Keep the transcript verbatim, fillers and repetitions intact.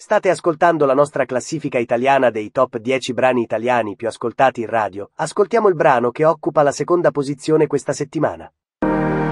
State ascoltando la nostra classifica italiana dei top dieci brani italiani più ascoltati in radio. Ascoltiamo il brano che occupa la seconda posizione questa settimana.